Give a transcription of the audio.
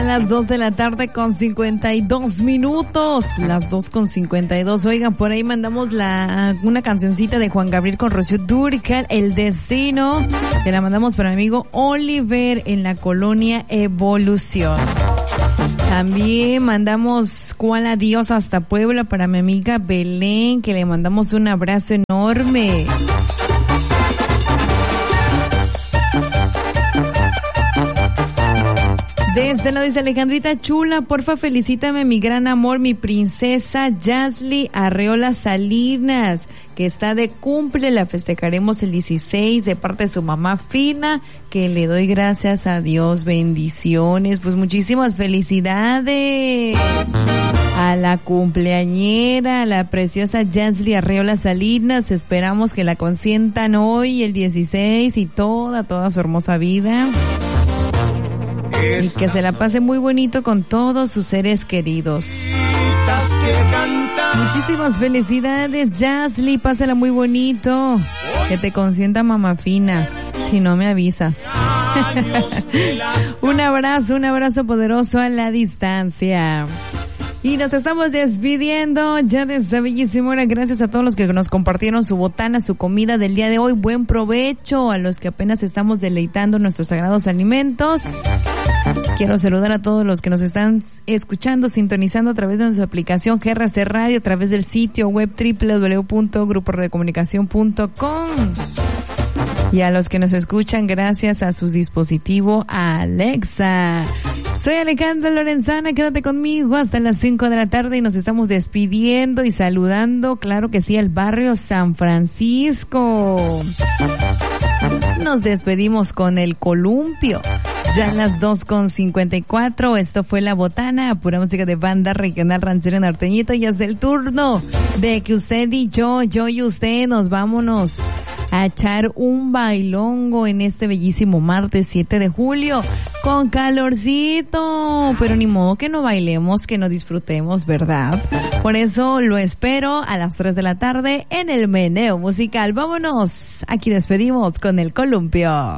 las 2 de la tarde con 52 minutos. Las 2:52. Oigan, por ahí mandamos una cancioncita de Juan Gabriel con Rocío Dúrcal, El Destino, que la mandamos para mi amigo Oliver en la colonia Evolución. También mandamos Cuál Adiós hasta Puebla para mi amiga Belén, que le mandamos un abrazo enorme. Desde la dice Alejandrita Chula, porfa felicítame mi gran amor, mi princesa Yasli Arreola Salinas, que está de cumple, la festejaremos el 16 de parte de su mamá Fina, que le doy gracias a Dios, bendiciones, pues muchísimas felicidades a la cumpleañera, a la preciosa Yasli Arreola Salinas. Esperamos que la consientan hoy el 16 y toda su hermosa vida. Y que se la pase muy bonito con todos sus seres queridos. Muchísimas felicidades, Yasli, pásala muy bonito. Que te consienta mamá Fina, si no me avisas. Un abrazo poderoso a la distancia. Y nos estamos despidiendo ya de esta bellísima hora. Gracias a todos los que nos compartieron su botana, su comida del día de hoy. Buen provecho a los que apenas estamos deleitando nuestros sagrados alimentos. Quiero saludar a todos los que nos están escuchando, sintonizando a través de nuestra aplicación GRC Radio, a través del sitio web www.gruporadiocomunicación.com. Y a los que nos escuchan gracias a su dispositivo Alexa. Soy Alejandra Lorenzana, quédate conmigo hasta las 5 de la tarde y nos estamos despidiendo y saludando, claro que sí, al barrio San Francisco. Nos despedimos con el columpio. Ya a las 2:54, esto fue La Botana, pura música de banda regional ranchero norteñito, y es el turno de que usted y yo y usted vámonos a echar un bailongo en este bellísimo martes 7 de julio, con calorcito, pero ni modo que no bailemos, que no disfrutemos, ¿verdad? Por eso lo espero a las 3 de la tarde en el meneo musical. Vámonos, aquí despedimos con el columpio.